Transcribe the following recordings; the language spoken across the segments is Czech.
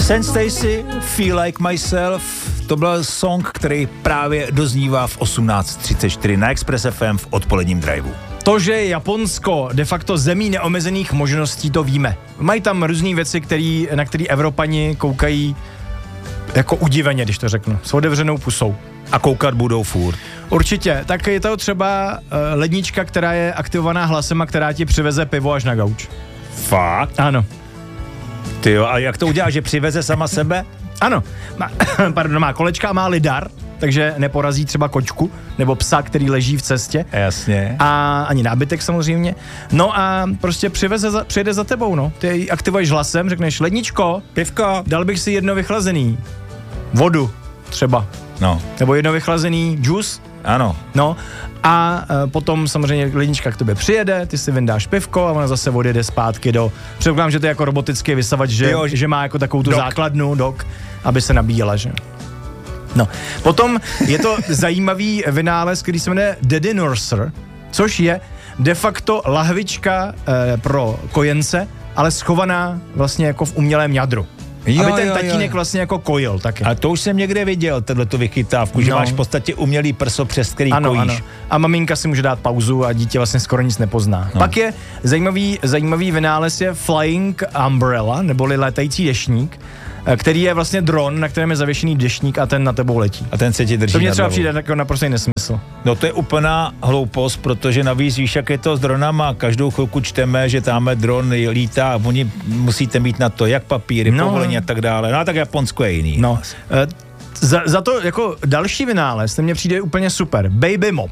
Sen Stacy, Feel Like Myself, to byl song, který právě doznívá v 18:34 na Express FM v odpoledním driveu. To, že je Japonsko de facto zemí neomezených možností, to víme. Mají tam různý věci, na které Evropani koukají jako udiveně, když to řeknu, s otevřenou pusou. A koukat budou furt. Určitě, tak je to třeba lednička, která je aktivovaná hlasem a která ti přiveze pivo až na gauč. Fakt? Ano. Tyjo, a jak to udělá, že přiveze sama sebe? Ano, má kolečka a má lidar, takže neporazí třeba kočku nebo psa, který leží v cestě. Jasně. A ani nábytek samozřejmě. No a prostě přijede za tebou, no. Ty ji aktivuješ hlasem, řekneš ledničko, Pivko. dal bych si jedno vychlazený. Vodu třeba. No. Nebo jedno vychlazený džus. Ano. No a potom samozřejmě lednička k tobě přijede, ty si vyndáš pivko a ona zase odjede zpátky předpokládám, že to je jako robotický vysavač, že má jako takovou tu základnu dok, aby se nabíjela, že? No, potom je to zajímavý vynález, který se jmenuje Daddy Nurser, což je de facto lahvička pro kojence, ale schovaná vlastně jako v umělém jadru. Aby ten tatínek vlastně jako kojil taky. A to už jsem někde viděl, tohleto vychytávku, že máš v podstatě umělý prso, přes který kojíš. Ano. A maminka si může dát pauzu a dítě vlastně skoro nic nepozná. No. Pak je zajímavý vynález je Flying Umbrella, neboli létající deštník, který je vlastně dron, na kterém je zavěšený deštník a ten na tebou letí. A ten se ti drží. To mě třeba přijde jako naprostý nesmysl. No to je úplná hloupost, protože navíc víš, jak je to s dronama. Každou chvilku čteme, že tamhle dron lítá a oni musíte mít na to jak papíry, povolení a tak dále. No a tak Japonsko je jiný. No. Za to jako další vynález, ten mně přijde úplně super. Baby mop.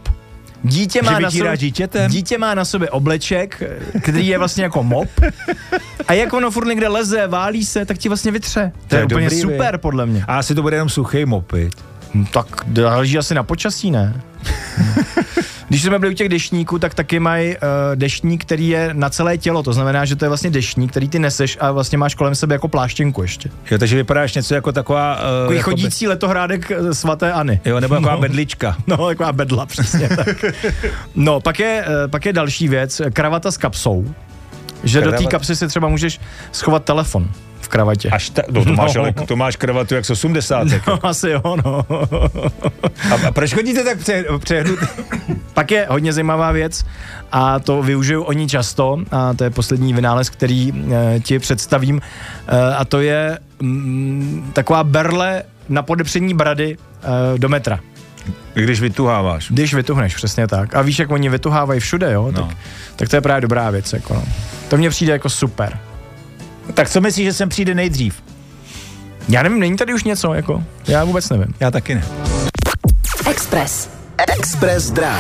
Dítě má na sobě obleček, který je vlastně jako mop. A jak ono furt někde leze, válí se, tak ti vlastně vytře. To je úplně super, podle mě. A asi to bude jenom suchý mopit. Tak záleží asi na počasí, ne? Když jsme byli u těch deštníků, tak taky mají deštník, který je na celé tělo. To znamená, že to je vlastně deštník, který ty neseš a vlastně máš kolem sebe jako pláštěnku ještě. Jo, takže vypadáš něco jako taková... Takový chodící letohrádek svaté Anny. Jo, nebo taková bedlička. No, taková bedla, přesně tak. No, pak je další věc, kravata s kapsou. Že do té kapsy si třeba můžeš schovat telefon v kravatě. To máš kravatu jak z 80. No, asi jo, no. A proč chodíte tak přehnutý? Pak je hodně zajímavá věc a to využiju oni často a to je poslední vynález, který ti představím a to je taková berle na podepření brady do metra. Když vytuháváš. Když vytuhneš, přesně tak. A víš, jak oni vytuhávají všude, jo? No. Tak to je právě dobrá věc. Jako, no. To mně přijde jako super. Tak co myslíš, že sem přijde nejdřív? Já nevím, není tady už něco, jako? Já vůbec nevím. Já taky ne. Express Drive.